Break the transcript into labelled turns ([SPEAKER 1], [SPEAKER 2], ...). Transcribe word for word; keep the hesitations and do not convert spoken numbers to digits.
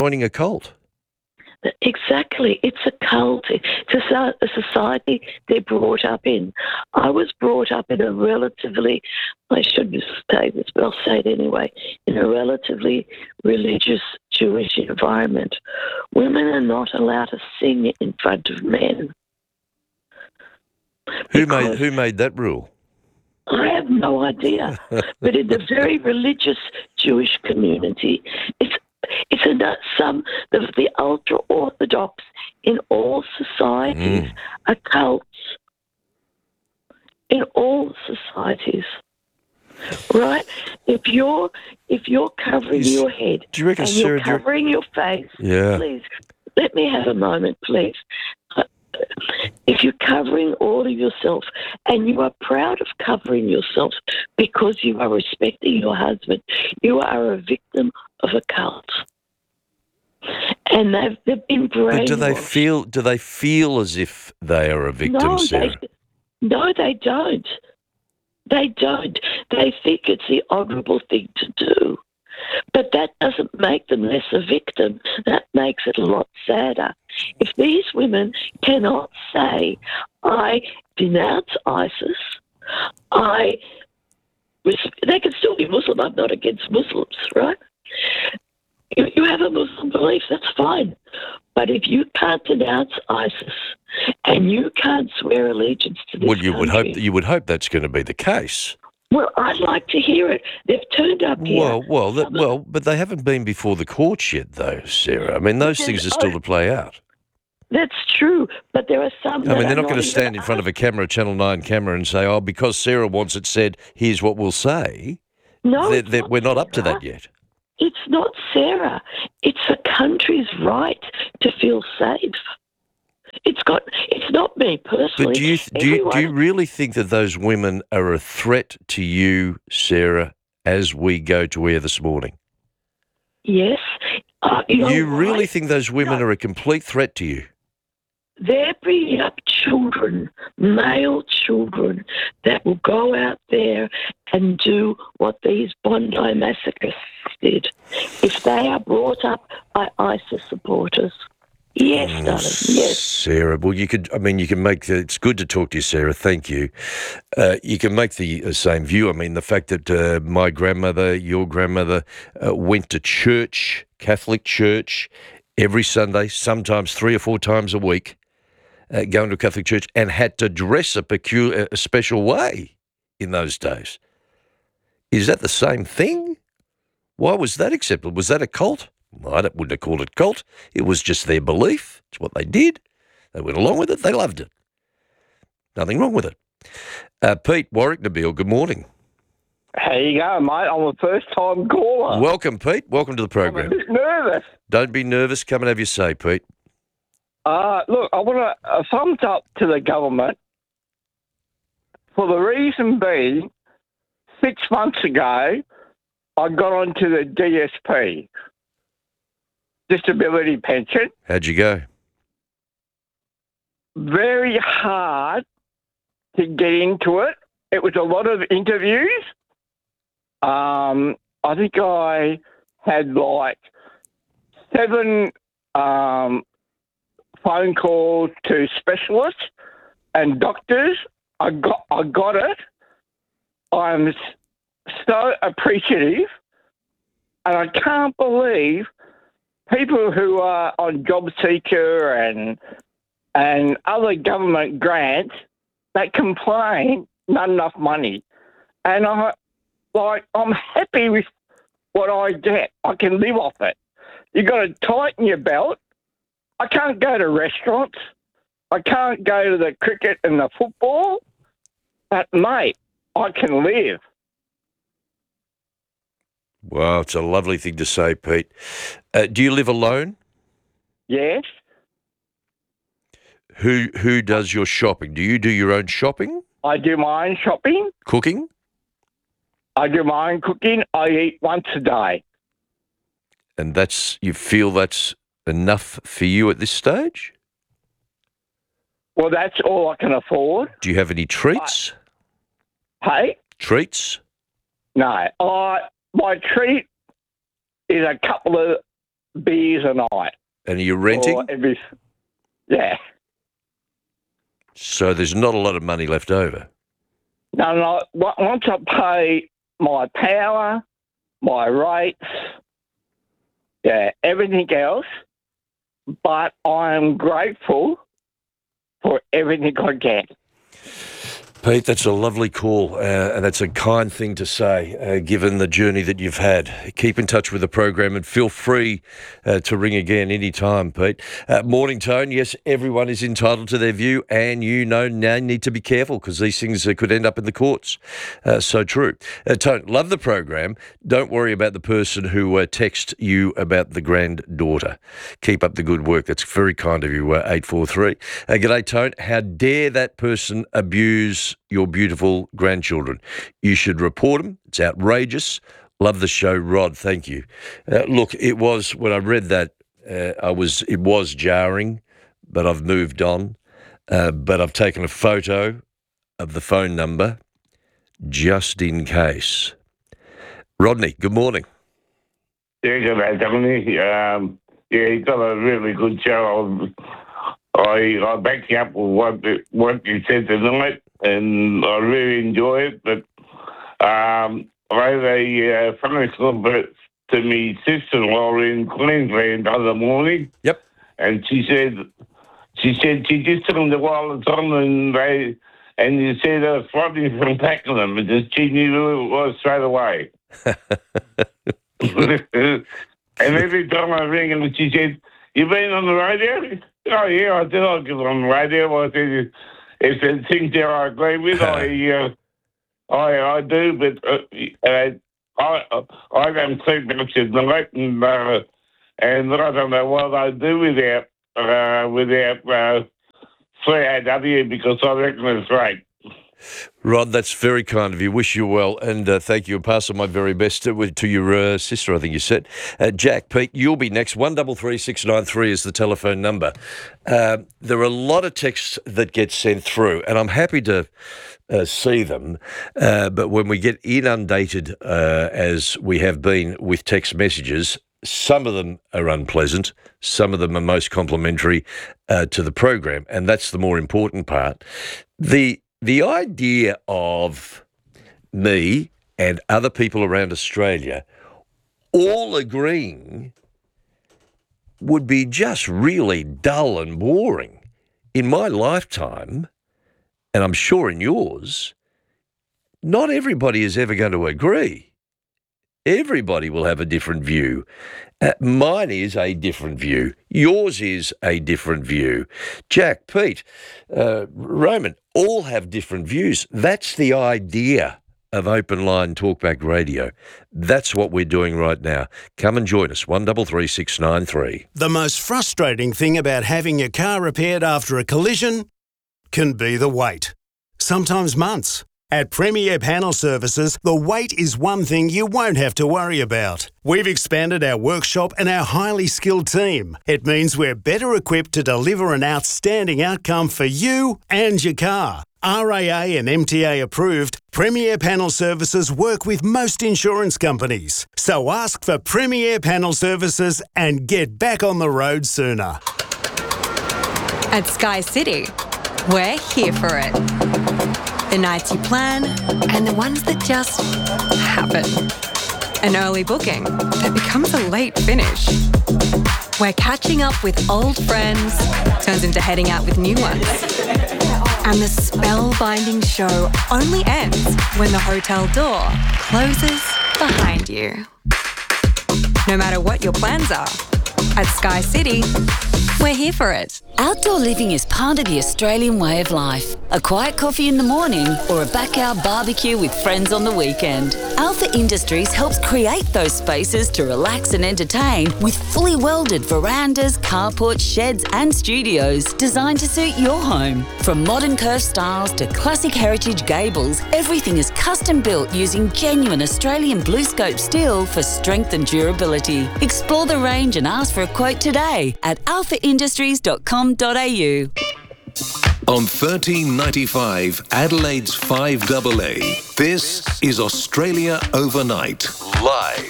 [SPEAKER 1] joining a cult.
[SPEAKER 2] Exactly. It's a cult. It's a, a society they're brought up in. I was brought up in a relatively, I shouldn't say this, but I'll say it anyway, in a relatively religious Jewish environment. Women are not allowed to sing in front of men.
[SPEAKER 1] Who made who made that rule?
[SPEAKER 2] I have no idea. But in the very religious Jewish community, it's it's a, some the, the ultra orthodox in all societies
[SPEAKER 1] Mm.
[SPEAKER 2] are cults. In all societies, right? If you're if you're covering
[SPEAKER 1] Is-
[SPEAKER 2] your head
[SPEAKER 1] do you reckon,
[SPEAKER 2] and
[SPEAKER 1] Sarah,
[SPEAKER 2] you're
[SPEAKER 1] do you-
[SPEAKER 2] covering your face,
[SPEAKER 1] Yeah.
[SPEAKER 2] please let me have a moment, please. If you're covering all of yourself and you are proud of covering yourself because you are respecting your husband, you are a victim of a cult. And they've, they've been brainwashed.
[SPEAKER 1] But do they feel? Do they feel as if they are a victim,
[SPEAKER 2] no,
[SPEAKER 1] Sarah?
[SPEAKER 2] They, no, they don't. They don't. They think it's the honourable thing to do. But that doesn't make them less a victim. That makes it a lot sadder. If these women cannot say, I denounce ISIS, I, they can still be Muslim. I'm not against Muslims, right? You, you have a Muslim belief, that's fine. But if you can't denounce ISIS and you can't swear allegiance to this
[SPEAKER 1] Well, you would
[SPEAKER 2] country,
[SPEAKER 1] hope you would hope that's going to be the case.
[SPEAKER 2] well, I'd like to hear it. They've turned up here.
[SPEAKER 1] Well, well, that, well, but they haven't been before the courts yet, though, Sarah. I mean, those
[SPEAKER 2] Because-
[SPEAKER 1] things are still to play out.
[SPEAKER 2] That's true, but there are some.
[SPEAKER 1] I
[SPEAKER 2] that
[SPEAKER 1] mean, they're
[SPEAKER 2] are
[SPEAKER 1] not going to
[SPEAKER 2] even
[SPEAKER 1] stand in front of a camera, a Channel nine camera, and say, "Oh, because Sarah wants it said, here's what we'll say."
[SPEAKER 2] No,
[SPEAKER 1] They're-
[SPEAKER 2] it's
[SPEAKER 1] they're-
[SPEAKER 2] not
[SPEAKER 1] we're not up to
[SPEAKER 2] Sarah.
[SPEAKER 1] that yet.
[SPEAKER 2] It's not Sarah. It's the country's right to feel safe. It's got. It's not me personally.
[SPEAKER 1] But do you do you, do you
[SPEAKER 2] Everyone-
[SPEAKER 1] really think that those women are a threat to you, Sarah, as we go to air this morning?
[SPEAKER 2] Yes. Uh, you know
[SPEAKER 1] You
[SPEAKER 2] why?
[SPEAKER 1] really think those women
[SPEAKER 2] No.
[SPEAKER 1] are a complete threat to you?
[SPEAKER 2] They're bringing up children, male children, that will go out there and do what these Bondi massacres did. If they are brought up by ISIS supporters. Yes,
[SPEAKER 1] Oh,
[SPEAKER 2] darling, yes.
[SPEAKER 1] Sarah. Well, you could. I mean, you can make. The, it's good to talk to you, Sarah. Thank you. Uh, you can make the uh, same view. I mean, the fact that uh, my grandmother, your grandmother, uh, went to church, Catholic church, every Sunday, sometimes three or four times a week, uh, going to a Catholic church, and had to dress a peculiar, a special way in those days. Is that the same thing? Why was that acceptable? Was that a cult? Well, I wouldn't have called it cult. It was just their belief. It's what they did. They went along with it. They loved it. Nothing wrong with it. Uh, Pete, Warwick, Nabil, good morning.
[SPEAKER 3] How you going, mate? I'm a first-time caller.
[SPEAKER 1] Welcome, Pete. Welcome to the
[SPEAKER 3] I'm a
[SPEAKER 1] program.
[SPEAKER 3] bit nervous.
[SPEAKER 1] Don't be nervous. Come and have your say, Pete.
[SPEAKER 3] Uh, look, I want to a thumbs up to the government for the reason being, six months ago, I got onto the D S P, disability pension.
[SPEAKER 1] How'd you go?
[SPEAKER 3] Very hard to get into it. It was a lot of interviews. Um, I think I had like seven um, phone calls to specialists and doctors. I got, I got it. I'm s- so appreciative, and I can't believe people who are on Job Seeker and and other government grants that complain not enough money. And I like I'm happy with what I get. I can live off it. You got to tighten your belt. I can't go to restaurants. I can't go to the cricket and the football. But mate, I can live.
[SPEAKER 1] Wow, it's a lovely thing to say, Pete. Uh, do you live alone?
[SPEAKER 3] Yes.
[SPEAKER 1] Who who does your shopping? Do you do your own shopping?
[SPEAKER 3] I do my own shopping.
[SPEAKER 1] Cooking?
[SPEAKER 3] I do my own cooking. I eat once a day.
[SPEAKER 1] And that's you feel that's enough for you at this stage?
[SPEAKER 3] Well, that's all I can afford.
[SPEAKER 1] Do you have any treats?
[SPEAKER 3] Hey?
[SPEAKER 1] Treats?
[SPEAKER 3] No. I, my treat is a couple of beers a night.
[SPEAKER 1] And are you renting?
[SPEAKER 3] Or every, yeah.
[SPEAKER 1] So there's not a lot of money left over.
[SPEAKER 3] No, no. wa- Once I pay my power, my rates, yeah, everything else, but I'm grateful for everything I get.
[SPEAKER 1] Pete, that's a lovely call, uh, and that's a kind thing to say, uh, given the journey that you've had. Keep in touch with the program and feel free uh, to ring again any time, Pete. Uh, morning, Tone. Yes, everyone is entitled to their view, and you know now need to be careful because these things uh, could end up in the courts. Uh, so true. Uh, Tone, love the program. Don't worry about the person who uh, texted you about the granddaughter. Keep up the good work. That's very kind of you, uh, eight four three. Uh, g'day, Tone. How dare that person abuse your beautiful grandchildren? You should report them. It's outrageous. Love the show, Rod. Thank you. Uh, look, it was, when I read that, uh, I was, it was jarring, but I've moved on. Uh, but I've taken a photo of the phone number just in case. Rodney, good morning.
[SPEAKER 4] Yeah, good day, Dominic. Um, yeah, you got a really good show. I I back you up with what what you said tonight, and I really enjoy it. But um, I had a uh, funny comment to me sister-in-law in Queensland the other morning.
[SPEAKER 1] Yep.
[SPEAKER 4] And she said she said she just took them the wireless on, and they and you said I was flooding from packing them, and just she knew who it was straight away. And every time I ring her, she said, "You been on the radio?" Oh, yeah, I did. I get on the radio. I said, if there's things there I agree with, I, uh, I, I do, but uh, uh, I, I don't sleep much at night, and, uh, and I don't know what I do without, uh, without uh, C A W, because I reckon it's right.
[SPEAKER 1] Rod, that's very kind of you. Wish you well, and uh, thank you. And pass on my very best to, to your uh, sister, I think you said. Uh, Jack, Pete, you'll be next. one three three six nine three is the telephone number. Uh, there are a lot of texts that get sent through, and I'm happy to uh, see them. Uh, but when we get inundated, uh, as we have been with text messages, some of them are unpleasant. Some of them are most complimentary uh, to the program, and that's the more important part. The The idea of me and other people around Australia all agreeing would be just really dull and boring. In my lifetime, and I'm sure in yours, not everybody is ever going to agree. Everybody will have a different view. Uh, mine is a different view. Yours is a different view. Jack, Pete, uh, Roman, all have different views. That's the idea of Open Line Talkback Radio. That's what we're doing right now. Come and join us, one three three six nine three.
[SPEAKER 5] The most frustrating thing about having your car repaired after a collision can be the wait. Sometimes months. At Premier Panel Services, the wait is one thing you won't have to worry about. We've expanded our workshop and our highly skilled team. It means we're better equipped to deliver an outstanding outcome for you and your car. R A A and M T A approved, Premier Panel Services work with most insurance companies. So ask for Premier Panel Services and get back on the road sooner.
[SPEAKER 6] At Sky City, we're here for it. The nights you plan and the ones that just happen. An early booking that becomes a late finish. Where catching up with old friends turns into heading out with new ones. And the spellbinding show only ends when the hotel door closes behind you. No matter what your plans are, at Sky City, we're here for it.
[SPEAKER 7] Outdoor living is part of the Australian way of life. A quiet coffee in the morning or a backyard barbecue with friends on the weekend. Alpha Industries helps create those spaces to relax and entertain with fully welded verandas, carports, sheds and studios designed to suit your home. From modern curved styles to classic heritage gables, everything is custom built using genuine Australian BlueScope steel for strength and durability. Explore the range and ask for a quote today at alpha industries dot com dot a u.
[SPEAKER 8] On thirteen ninety-five, Adelaide's five A A, this is Australia Overnight, live